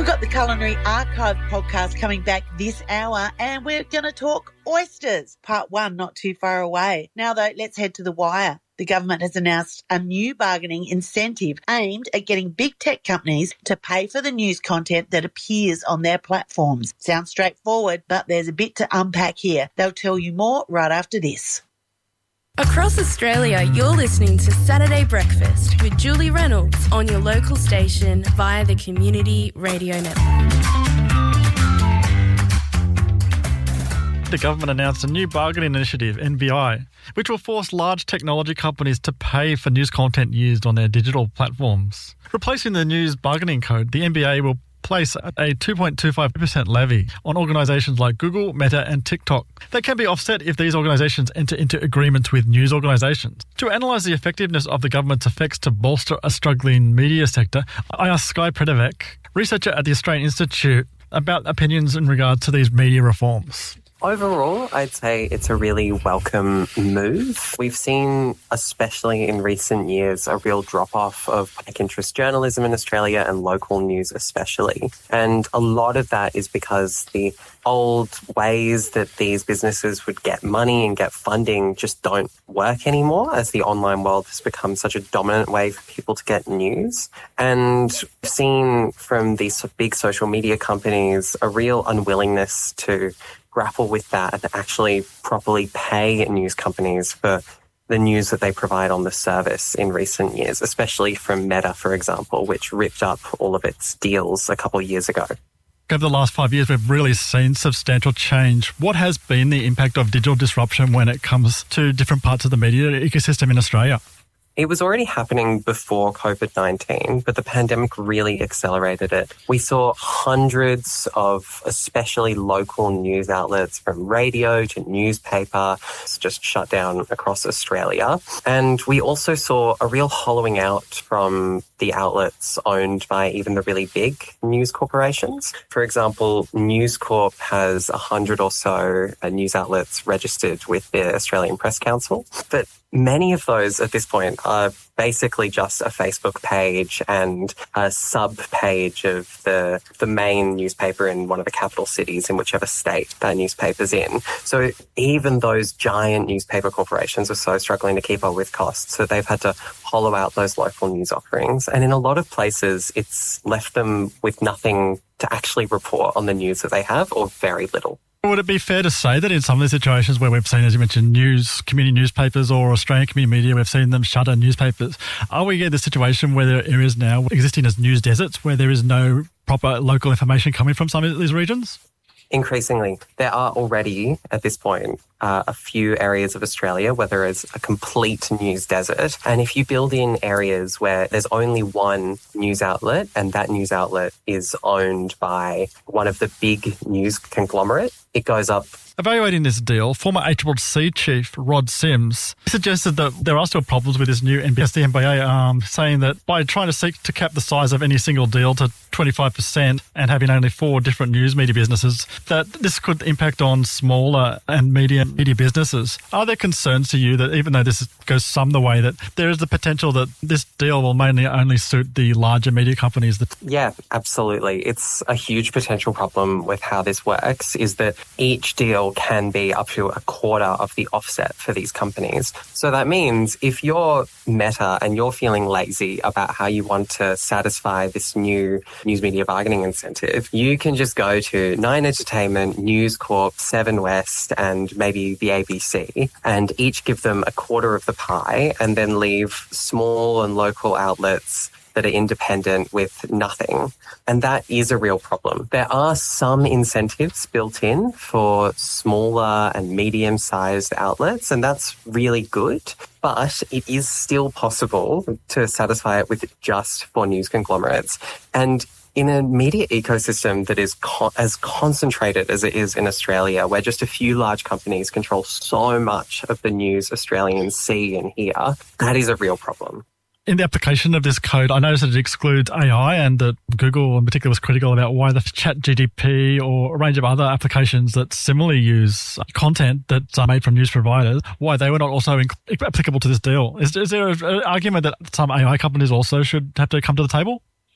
got the Culinary Archive podcast coming back this hour, and we're going to talk oysters, part 1, not too far away. Now, though, let's head to the wire. The government has announced a new bargaining incentive aimed at getting big tech companies to pay for the news content that appears on their platforms. Sounds straightforward, but there's a bit to unpack here. They'll tell you more right after this. Across Australia, you're listening to Saturday Breakfast with Julie Reynolds on your local station via the Community Radio Network. The government announced a new bargaining initiative, NBI, which will force large technology companies to pay for news content used on their digital platforms. Replacing the news bargaining code, the NBI will place a 2.25% levy on organisations like Google, Meta and TikTok. They can be offset if these organisations enter into agreements with news organisations. To analyse the effectiveness of the government's effects to bolster a struggling media sector, I asked Sky Predovec, researcher at the Australian Institute, about opinions in regard to these media reforms. Overall, I'd say it's a really welcome move. We've seen, especially in recent years, a real drop-off of public interest journalism in Australia and local news especially. And a lot of that is because the old ways that these businesses would get money and get funding just don't work anymore, as the online world has become such a dominant way for people to get news. And we've seen from these big social media companies a real unwillingness to grapple with that and actually properly pay news companies for the news that they provide on the service in recent years, especially from Meta, for example, which ripped up all of its deals a couple of years ago. Over the last 5 years, we've really seen substantial change. What has been the impact of digital disruption when it comes to different parts of the media ecosystem in Australia? It was already happening before COVID-19, but the pandemic really accelerated it. We saw hundreds of especially local news outlets, from radio to newspaper, just shut down across Australia. And we also saw a real hollowing out from the outlets owned by even the really big news corporations. For example, News Corp has 100 or so news outlets registered with the Australian Press Council, but many of those at this point are basically just a Facebook page and a sub-page of the main newspaper in one of the capital cities in whichever state that newspaper's in. So even those giant newspaper corporations are so struggling to keep up with costs, so they've had to hollow out those local news offerings. And in a lot of places, it's left them with nothing to actually report on the news that they have, or very little. Would it be fair to say that in some of the situations where we've seen, as you mentioned, community newspapers or Australian community media, we've seen them shutter newspapers, are we in the situation where there are areas now existing as news deserts where there is no proper local information coming from some of these regions? Increasingly, there are already, at this point, a few areas of Australia where there is a complete news desert. And if you build in areas where there's only one news outlet and that news outlet is owned by one of the big news conglomerate, it goes up. Evaluating this deal, former ACCC chief Rod Sims suggested that there are still problems with this new NBI, the NBA, saying that by trying to seek to cap the size of any single deal to 25% and having only 4 different news media businesses, that this could impact on smaller and medium media businesses. Are there concerns to you that even though this goes some the way, that there is the potential that this deal will mainly only suit the larger media companies? Yeah, absolutely. It's a huge potential problem with how this works, is that each deal can be up to a quarter of the offset for these companies. So that means if you're Meta and you're feeling lazy about how you want to satisfy this new news media bargaining incentive, you can just go to Nine Entertainment, News Corp, Seven West, and maybe the ABC, and each give them a quarter of the pie and then leave small and local outlets that are independent with nothing. And that is a real problem. There are some incentives built in for smaller and medium-sized outlets, and that's really good. But it is still possible to satisfy it with just 4 news conglomerates. And in a media ecosystem that is as concentrated as it is in Australia, where just a few large companies control so much of the news Australians see and hear, that is a real problem. In the application of this code, I noticed that it excludes AI, and that Google in particular was critical about why the ChatGPT or a range of other applications that similarly use content that's made from news providers, why they were not also applicable to this deal. Is there an argument that some AI companies also should have to come to the table? There's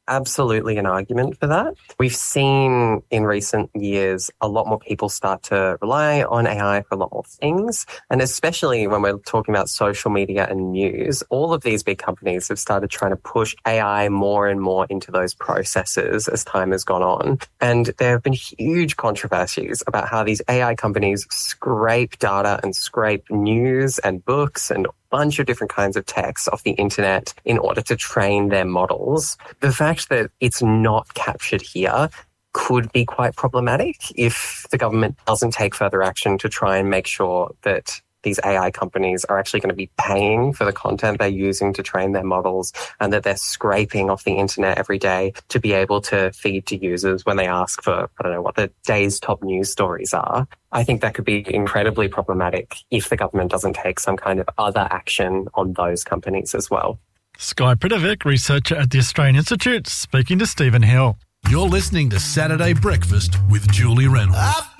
absolutely an argument for that. We've seen in recent years a lot more people start to rely on AI for a lot more things. And especially when we're talking about social media and news, all of these big companies have started trying to push AI more and more into those processes as time has gone on. And there have been huge controversies about how these AI companies scrape data and scrape news and books and bunch of different kinds of text off the internet in order to train their models. The fact that it's not captured here could be quite problematic if the government doesn't take further action to try and make sure that these AI companies are actually going to be paying for the content they're using to train their models, and that they're scraping off the internet every day to be able to feed to users when they ask for, I don't know, what the day's top news stories are. I think that could be incredibly problematic if the government doesn't take some kind of other action on those companies as well. Sky Pridovic, researcher at the Australian Institute, speaking to Stephen Hill. You're listening to Saturday Breakfast with Julie Reynolds.